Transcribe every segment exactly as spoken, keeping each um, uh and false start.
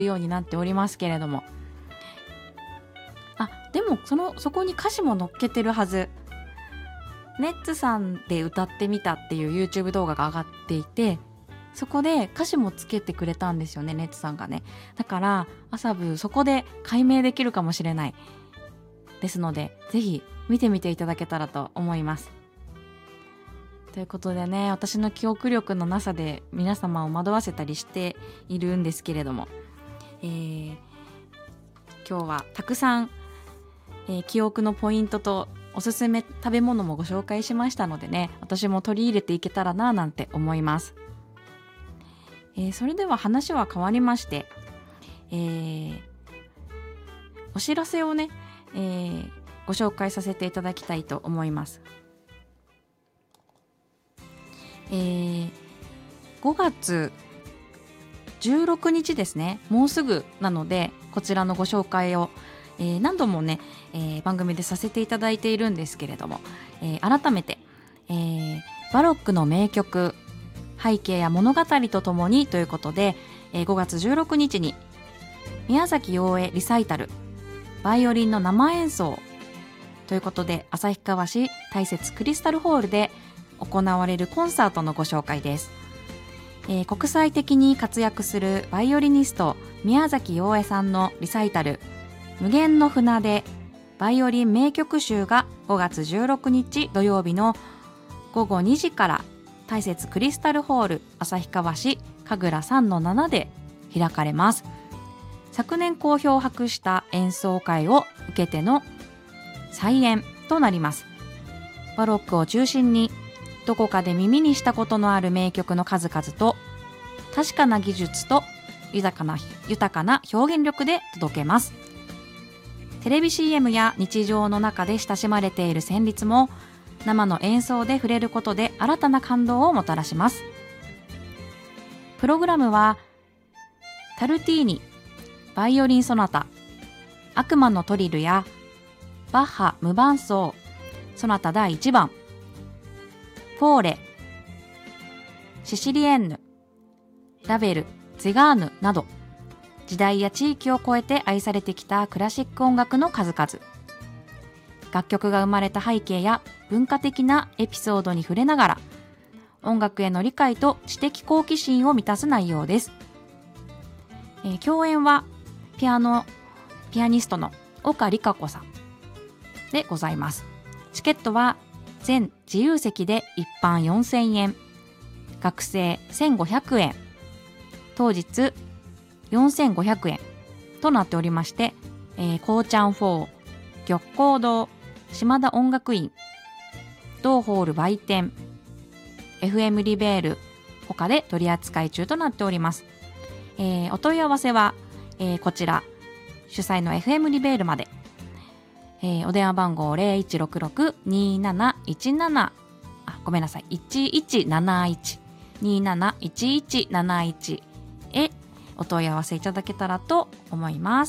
ようになっておりますけれども、あ、でもそのそこに歌詞も載っけてるはず。ネッツさんで歌ってみたっていう YouTube 動画が上がっていて、そこで歌詞もつけてくれたんですよね、ネッツさんがね。だからアサブそこで解明できるかもしれないですので、ぜひ見てみていただけたらと思います。ということでね、私の記憶力のなさで皆様を惑わせたりしているんですけれども、えー、今日はたくさん、えー、記憶のポイントとおすすめ食べ物もご紹介しましたのでね、私も取り入れていけたらななんて思います。えー、それでは話は変わりまして、えー、お知らせをね、えー、ご紹介させていただきたいと思います。えー、ごがつじゅうろくにちですね、もうすぐなので、こちらのご紹介を、えー、何度もね、えー、番組でさせていただいているんですけれども、えー、改めて、えー、バロックの名曲背景や物語とともにということで、えー、ごがつじゅうろくにちに宮崎洋栄リサイタルバイオリンの生演奏ということで、旭川市大雪クリスタルホールで行われるコンサートのご紹介です。えー、国際的に活躍するバイオリニスト宮崎洋栄さんのリサイタル無限の船出バイオリン名曲集がごがつじゅうろくにち土曜日のごごにじから大雪クリスタルホール旭川市神楽 さんのなな で開かれます。昨年好評を博した演奏会を受けての再演となります。バロックを中心にどこかで耳にしたことのある名曲の数々と確かな技術と豊かな、豊かな表現力で届けます。テレビ シーエム や日常の中で親しまれている旋律も生の演奏で触れることで新たな感動をもたらします。プログラムはタルティーニバイオリンソナタ、悪魔のトリルやバッハ無伴奏ソナタだいいちばん、フォーレ、シシリエンヌ、ラベル、ゼガーヌなど時代や地域を超えて愛されてきたクラシック音楽の数々。楽曲が生まれた背景や文化的なエピソードに触れながら音楽への理解と知的好奇心を満たす内容です。えー、共演はピアノピアニストの岡里香子さんでございます。チケットは全自由席で一般よんせんえん、学生せんごひゃくえん、当日よんせんごひゃくえんとなっておりまして、えー、こうちゃんフォー、玉光堂、島田音楽院、同ホール売店、エフエム リベール他で取り扱い中となっております。えー、お問い合わせは、えー、こちら主催の エフエム リベールまで、えー、お電話番号 ゼロいちろくろく にーなないちなな、あ、ごめんなさい、いちいちなないち にーなないちいちなないちへお問い合わせいただけたらと思います。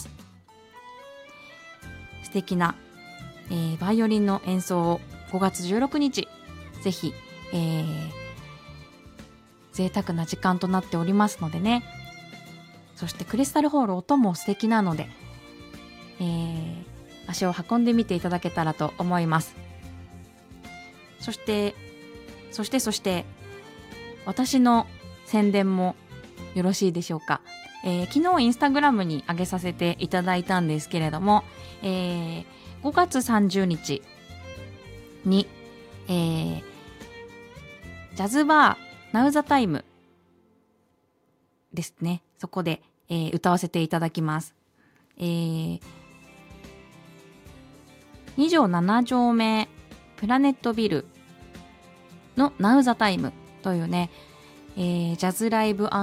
素敵な、えー、バイオリンの演奏をごがつじゅうろくにちぜひ、えー、贅沢な時間となっておりますのでね。そしてクリスタルホール音も素敵なので、えー、足を運んでみていただけたらと思います。そしてそしてそして私の宣伝もよろしいでしょうか。えー、昨日インスタグラムに上げさせていただいたんですけれども、えー、ごがつさんじゅうにちに、えー、ジャズバーナウザタイムですね、そこで、えー、歌わせていただきます。えー、にじょうななじょうめプラネットビルのナウザタイムというね、えー、ジャズライブ